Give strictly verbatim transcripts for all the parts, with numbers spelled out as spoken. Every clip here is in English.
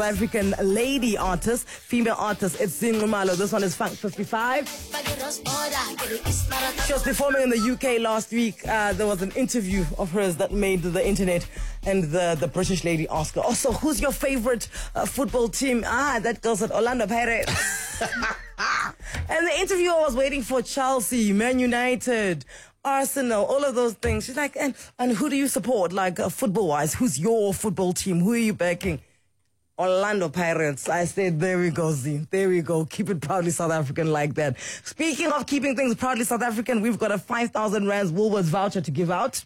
African lady artist, female artist, it's Zinqumalo. This one is Funk fifty-five. She was performing in the U K last week. Uh, there was an interview of hers that made the internet, and the, the British lady asked her, oh, so who's your favorite uh, football team? Ah, that girl said Orlando Pirates. And the interviewer was waiting for Chelsea, Man United, Arsenal, all of those things. She's like, and, and who do you support, like uh, football-wise? Who's your football team? Who are you backing? Orlando Pirates. I said, there we go, Z. There we go. Keep it proudly South African like that. Speaking of keeping things proudly South African, we've got a five thousand rands Woolworths voucher to give out.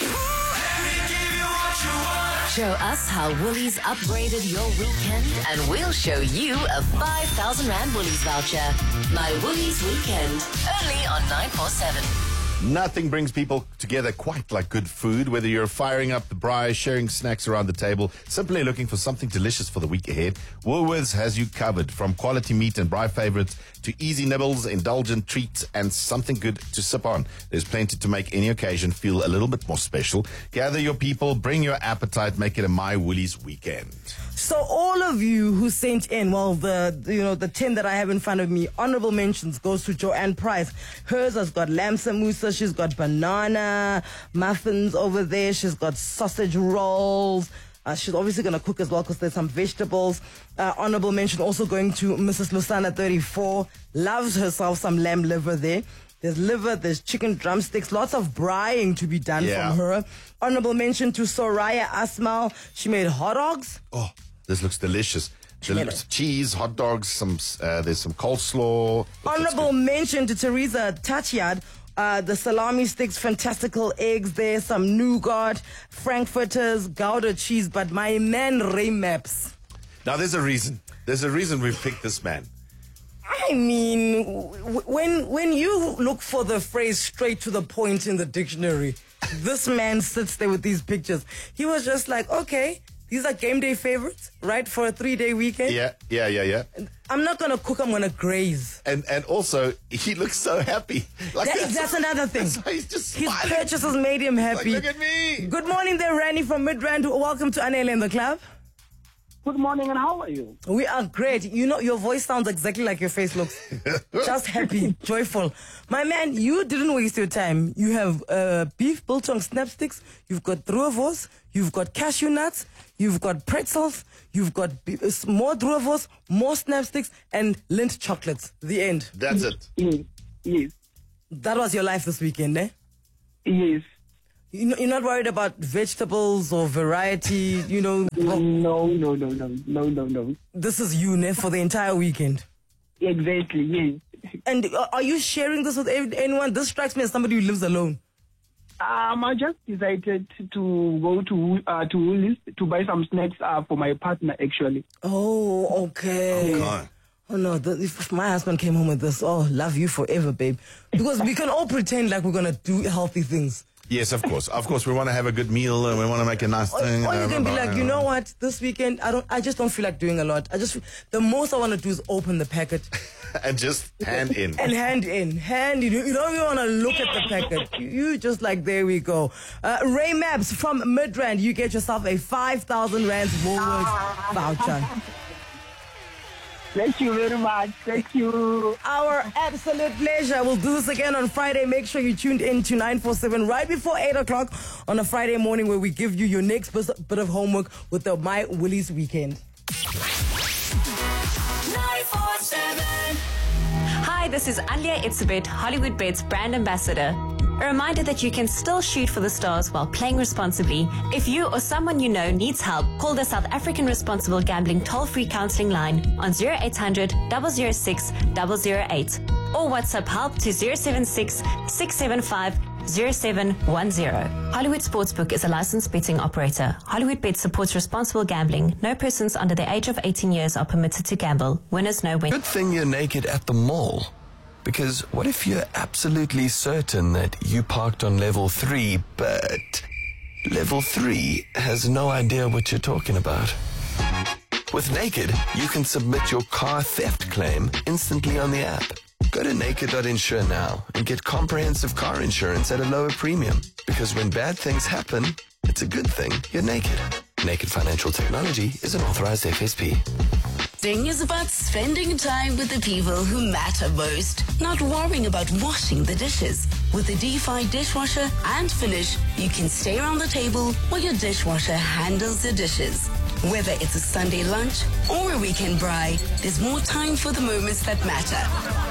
Show us how Woolies upgraded your weekend, and we'll show you a five thousand rand Woolies voucher. My Woolies Weekend, only on nine four seven. Nothing brings people together quite like good food. Whether you're firing up the braai, sharing snacks around the table, simply looking for something delicious for the week ahead, Woolworths has you covered. From quality meat and braai favorites to easy nibbles, indulgent treats, and something good to sip on. There's plenty to make any occasion feel a little bit more special. Gather your people, bring your appetite, make it a My Woolies weekend. So all of you who sent in, well, the, the you know the ten that I have in front of me, honorable mentions goes to Joanne Price. Hers has got lamb samousa, she's got banana muffins over there, she's got sausage rolls. Uh, she's obviously going to cook as well because there's some vegetables. Uh, honorable mention also going to Missus Lusana thirty-four. Loves herself some lamb liver there. There's liver, there's chicken drumsticks, lots of braaiing to be done Yeah. from her. Honorable mention to Soraya Asmal. She made hot dogs. Oh, this looks delicious. She made Del- it. cheese, hot dogs, some uh, there's some coleslaw. Honorable mention to Teresa Tachiad. Uh, the salami sticks, fantastical eggs there, some nougat, frankfurters, Gouda cheese, but my man Ray Maps. Now there's a reason. There's a reason we've picked this man. I mean, w- when when you look for the phrase straight to the point in the dictionary, this man sits there with these pictures. He was just like, okay, these are game day favorites, right, for a three-day weekend. Yeah, yeah, yeah, yeah. I'm not going to cook, I'm going to graze. And and also, he looks so happy. Like That, that's another thing. That's why he's just His smiling. purchases made him happy. Like, look at me. Good morning there, Randy from Midrand. Welcome to Anele in the Club. Good morning, and how are you? We are great. You know, your voice sounds exactly like your face looks. Just happy, joyful. My man, you didn't waste your time. You have uh, beef biltong snap sticks. You've got druivos. You've got cashew nuts. You've got pretzels. You've got be- uh, more druivos, more snap sticks, and Lindt chocolates. The end. That's it. Yes, yes, That was your life this weekend, eh? yes. You know, you're not worried about vegetables or variety, you know. No, no, no, no, no, no, no. This is you, ne, for the entire weekend. Exactly, yes. And uh, are you sharing this with ev- anyone? This strikes me as somebody who lives alone. Um, I just decided to go to uh, to Woolies to buy some snacks uh, for my partner, actually. Oh, okay. God. Oh, no, the, if my husband came home with this, oh, love you forever, babe. Because we can all pretend like we're going to do healthy things. Yes, of course. Of course, we want to have a good meal and we want to make a nice Or, thing. or you uh, can be blah, like, blah, you know blah. what, this weekend, I don't. I just don't feel like doing a lot. I just, the most I want to do is open the packet And just hand in. and hand in. Hand in. You don't even want to look at the packet. You, you just like, there we go. Uh, Ray Maps from Midrand, you get yourself a five thousand rands Woolworths voucher. Thank you very much. Thank you. Our absolute pleasure. We'll do this again on Friday. Make sure you tuned in to nine four seven right before eight o'clock on a Friday morning, where we give you your next bit bit of homework with the My Woolies weekend. nine four seven. Hi, this is Alia Itzebet, Hollywood Bets brand ambassador. A reminder that you can still shoot for the stars while playing responsibly. If you or someone you know needs help, call the South African Responsible Gambling toll-free counseling line on zero eight hundred, zero zero six, zero zero eight or WhatsApp help to zero seven six, six seven five, zero seven one zero. Hollywood Sportsbook is a licensed betting operator. Hollywood Bet supports responsible gambling. No persons under the age of eighteen years are permitted to gamble. Winners know when. Good thing you're naked at the mall. Because what if you're absolutely certain that you parked on level three, but level three has no idea what you're talking about? With Naked, you can submit your car theft claim instantly on the app. Go to naked dot insure now and get comprehensive car insurance at a lower premium. Because when bad things happen, it's a good thing you're naked. Naked Financial Technology is an authorized F S P. Ding is about spending time with the people who matter most, not worrying about washing the dishes. With the D F I dishwasher and Finish, you can stay around the table while your dishwasher handles the dishes. Whether it's a Sunday lunch or a weekend braai, there's more time for the moments that matter.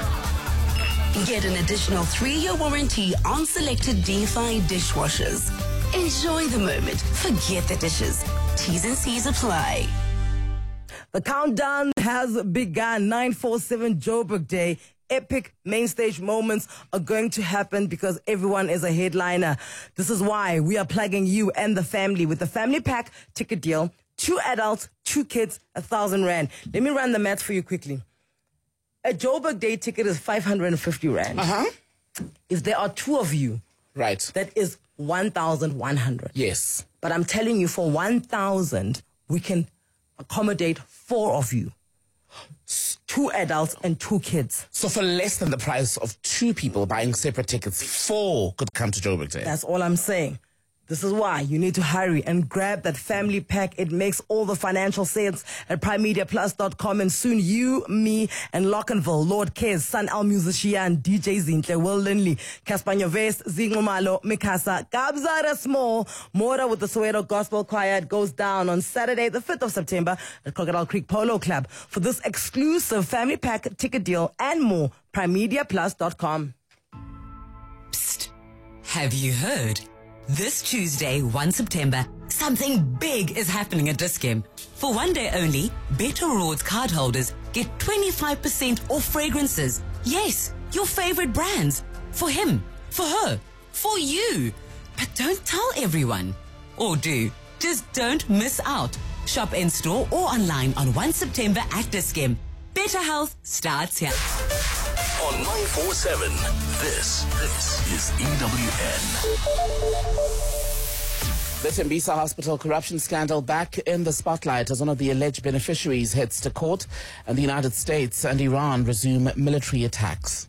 Get an additional three-year warranty on selected D F I dishwashers. Enjoy the moment. Forget the dishes. T's and C's apply. The countdown has begun. nine four seven Joburg Day. Epic main stage moments are going to happen because everyone is a headliner. This is why we are plugging you and the family with the family pack ticket deal. Two adults, two kids, a thousand rand. Let me run the maths for you quickly. A Joburg Day ticket is five hundred fifty rand. Uh-huh. If there are two of you, Right. that is one thousand one hundred. Yes. But I'm telling you, for one thousand, we can accommodate four of you. Two adults and two kids. So for less than the price of two people buying separate tickets, four could come to Joburg Day. That's all I'm saying. This is why you need to hurry and grab that family pack. It makes all the financial sense at prime media plus dot com. And soon you, me, and Lockenville, Lord Kez, Sun Al Musician, D J Zintle, Will Linley, Caspanya Vest, Zingomalo, Mikasa, Gabzara Small, Mora with the Soweto Gospel Choir. It goes down on Saturday, the fifth of September at Crocodile Creek Polo Club. For this exclusive family pack ticket deal and more, prime media plus dot com. Psst. Have you heard? This Tuesday, the first of September, something big is happening at Dis-Chem. For one day only, Better Rewards card holders get twenty-five percent off fragrances. Yes, your favorite brands. For him, for her, for you. But don't tell everyone. Or do. Just don't miss out. Shop in store or online on the first of September at Dis-Chem. Better health starts here. On nine four seven, this, this is E W N. The Tembisa Hospital corruption scandal back in the spotlight as one of the alleged beneficiaries heads to court, and the United States and Iran resume military attacks.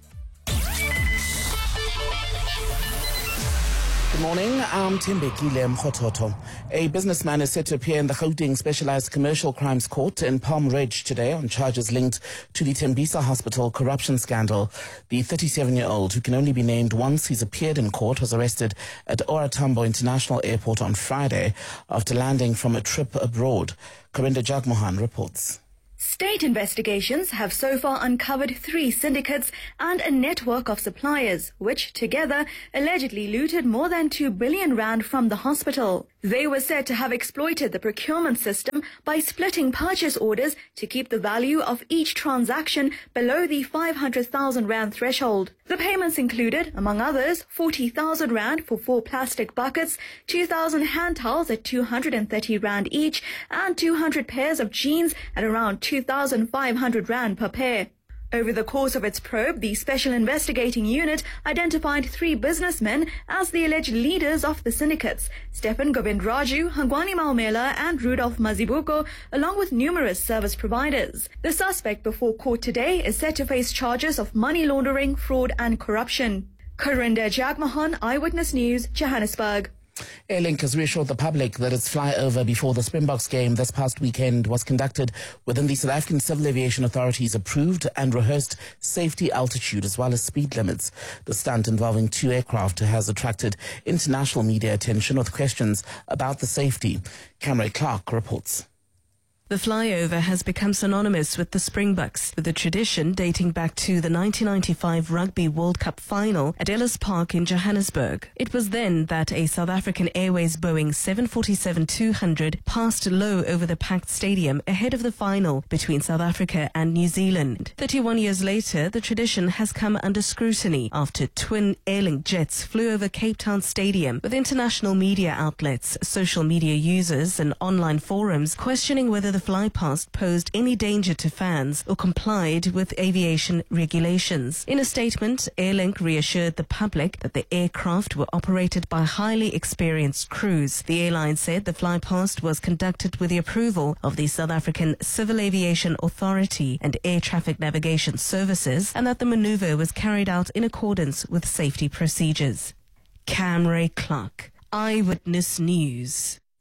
Good morning, I'm Timbekile Mkhototo. A businessman is set to appear in the Gauteng Specialized Commercial Crimes Court in Palm Ridge today on charges linked to the Tembisa Hospital corruption scandal. The thirty-seven-year-old, who can only be named once he's appeared in court, was arrested at O R Tambo International Airport on Friday after landing from a trip abroad. Corinda Jagmohan reports. State investigations have so far uncovered three syndicates and a network of suppliers, which together allegedly looted more than two billion rand from the hospital. They were said to have exploited the procurement system by splitting purchase orders to keep the value of each transaction below the five hundred thousand rand threshold. The payments included, among others, forty thousand rand for four plastic buckets, two thousand hand towels at two hundred thirty rand each, and two hundred pairs of jeans at around two thousand five hundred rand per pair. Over the course of its probe, the Special Investigating Unit identified three businessmen as the alleged leaders of the syndicates: Stephan Govindraju, Hangwani Maumela and Rudolph Mazibuko, along with numerous service providers. The suspect before court today is set to face charges of money laundering, fraud and corruption. Corinda Jagmohan, Eyewitness News, Johannesburg. Airlink has reassured the public that its flyover before the Springboks game this past weekend was conducted within the South African Civil Aviation Authority's approved and rehearsed safety altitude as well as speed limits. The stunt involving two aircraft has attracted international media attention with questions about the safety. Cameron Clark reports. The flyover has become synonymous with the Springboks, with the tradition dating back to the nineteen ninety-five Rugby World Cup final at Ellis Park in Johannesburg. It was then that a South African Airways Boeing seven forty-seven two hundred passed low over the packed stadium ahead of the final between South Africa and New Zealand. thirty-one years later, the tradition has come under scrutiny after twin Airlink jets flew over Cape Town Stadium, with international media outlets, social media users and online forums questioning whether the flypast posed any danger to fans or complied with aviation regulations. In a statement, Airlink reassured the public that the aircraft were operated by highly experienced crews. The airline said the flypast was conducted with the approval of the South African Civil Aviation Authority and Air Traffic Navigation Services, and that the maneuver was carried out in accordance with safety procedures. Camray Clark, Eyewitness News.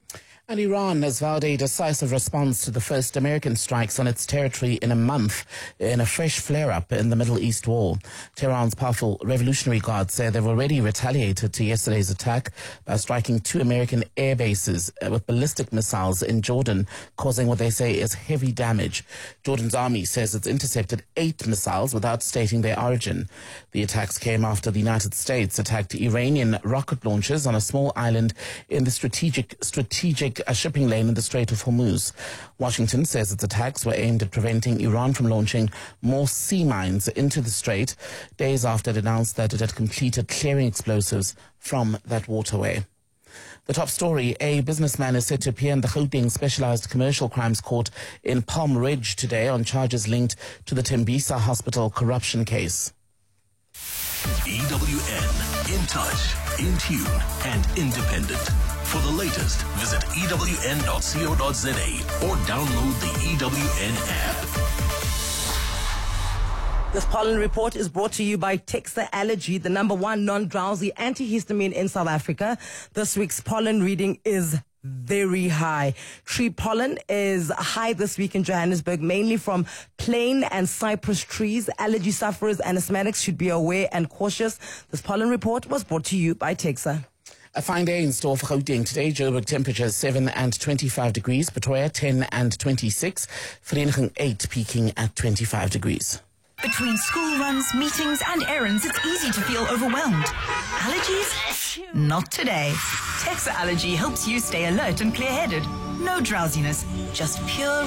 And Iran has vowed a decisive response to the first American strikes on its territory in a month in a fresh flare-up in the Middle East war. Tehran's powerful Revolutionary Guard say they've already retaliated to yesterday's attack by striking two American air bases with ballistic missiles in Jordan, causing what they say is heavy damage. Jordan's army says it's intercepted eight missiles without stating their origin. The attacks came after the United States attacked Iranian rocket launchers on a small island in the strategic strategic a shipping lane in the Strait of Hormuz. Washington says its attacks were aimed at preventing Iran from launching more sea mines into the strait, days after it announced that it had completed clearing explosives from that waterway. The top story, a businessman is set to appear in the Gauteng Specialized Commercial Crimes Court in Palm Ridge today on charges linked to the Tembisa Hospital corruption case. E W N, in touch, in tune, and independent. For the latest, visit E W N dot co dot za or download the E W N app. This pollen report is brought to you by Texa Allergy, the number one non-drowsy antihistamine in South Africa. This week's pollen reading is very high. Tree pollen is high this week in Johannesburg, mainly from plane and cypress trees. Allergy sufferers and asthmatics should be aware and cautious. This pollen report was brought to you by Texa. A fine day in store for Gauteng today. Joburg temperatures seven and twenty-five degrees. Pretoria ten and twenty-six. Vereeniging eight, peaking at twenty-five degrees. Between school runs, meetings and errands, it's easy to feel overwhelmed. Allergies? Not today. Texa Allergy helps you stay alert and clear-headed. No drowsiness, just pure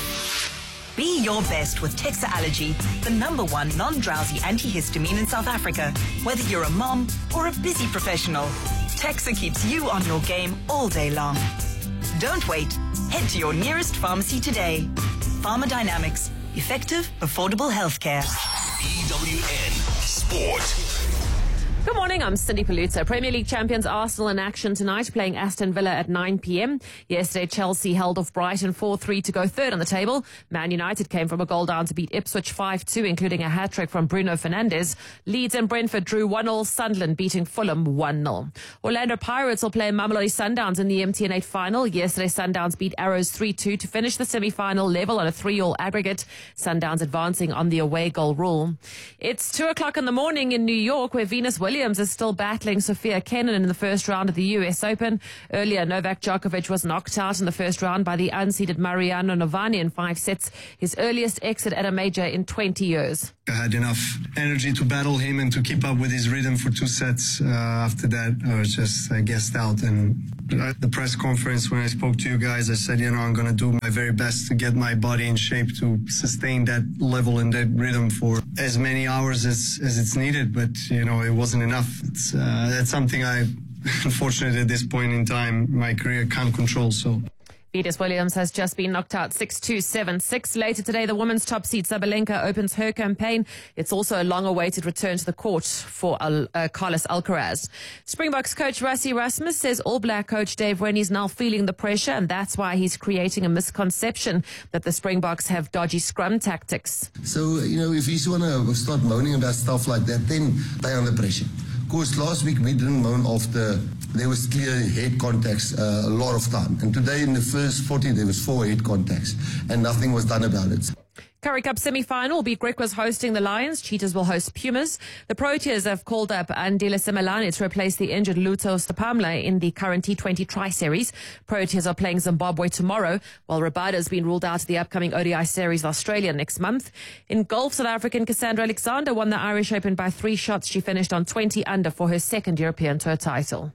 relief. Be your best with Texa Allergy, the number one non-drowsy antihistamine in South Africa. Whether you're a mom or a busy professional, Texa keeps you on your game all day long. Don't wait. Head to your nearest pharmacy today. Pharmadynamics. Effective, affordable healthcare. E W N Sport. Good morning, I'm Cindy Paluzza. Premier League champions Arsenal in action tonight, playing Aston Villa at nine p.m. Yesterday, Chelsea held off Brighton four three to go third on the table. Man United came from a goal down to beat Ipswich five two, including a hat-trick from Bruno Fernandes. Leeds and Brentford drew one nil, Sunderland beating Fulham one nil. Orlando Pirates will play Mamelodi Sundowns in the M T N eight final. Yesterday, Sundowns beat Arrows three two to finish the semi-final level on a three all aggregate. Sundowns advancing on the away goal rule. It's two o'clock in the morning in New York, where Venus Williams is still battling Sophia Kenin in the first round of the U S Open. Earlier, Novak Djokovic was knocked out in the first round by the unseeded Mariano Novani in five sets, his earliest exit at a major in twenty years. I had enough energy to battle him and to keep up with his rhythm for two sets. Uh, after that, I was just uh, gassed out. And at the press conference, when I spoke to you guys, I said, you know, I'm going to do my very best to get my body in shape to sustain that level and that rhythm for as many hours as, as it's needed. But, you know, it wasn't enough. It's, uh, that's something I, unfortunately, at this point in time, my career can't control. So. Venus Williams has just been knocked out six two, seven six. Later today, the women's top seed Sabalenka opens her campaign. It's also a long-awaited return to the court for Al- uh, Carlos Alcaraz. Springboks coach Rassie Erasmus says All Black coach Dave Rennie is now feeling the pressure, and that's why he's creating a misconception that the Springboks have dodgy scrum tactics. So, you know, if you want to start moaning about stuff like that, then they're under pressure. Of course, last week we didn't moan after there was clear head contacts uh, a lot of time. And today in the first forty, there was four head contacts and nothing was done about it. Currie Cup semi-final will be Griquas hosting the Lions. Cheetahs will host Pumas. The Proteas have called up Andile Semelane to replace the injured Lutho Stapamla in the current T twenty Tri-Series. Proteas are playing Zimbabwe tomorrow, while Rabada has been ruled out of the upcoming O D I Series Australia next month. In golf, South African Cassandra Alexander won the Irish Open by three shots. She finished on twenty under for her second European Tour title.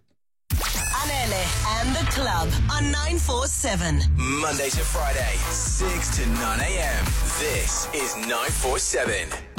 Anele and the Club on nine four seven. Monday to Friday, six to nine a.m. This is nine four seven.